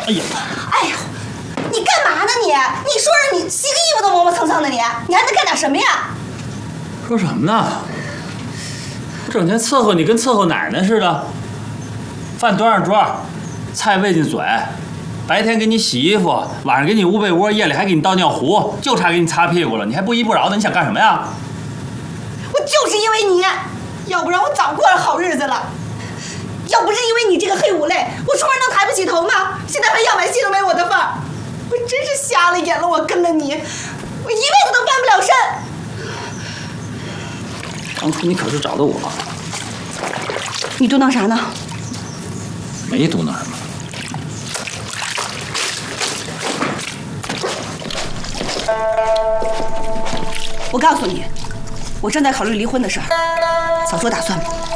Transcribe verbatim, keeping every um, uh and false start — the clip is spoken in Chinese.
哎呀， 哎呦，你干嘛呢你？你说说你洗个衣服都磨磨蹭蹭的你，你还能干点什么呀？ 说什么呢？我整天伺候你跟伺候奶奶似的，饭端上桌，菜喂进嘴，白天给你洗衣服，晚上给你捂被窝，夜里还给你倒尿壶，就差给你擦屁股了，你还不依不饶的，你想干什么呀？ 我就是因为你，要不然我早过了好日子了。要不是因为你这个黑五类，我出门能抬不起头吗？现在还样板戏都没我的份儿，我真是瞎了眼了。我跟了你，我一辈子都翻不了身。 当初你可是找的我， 你嘟囔啥呢？ 没嘟囔什么。 我告诉你，我正在考虑离婚的事儿，早做打算吧。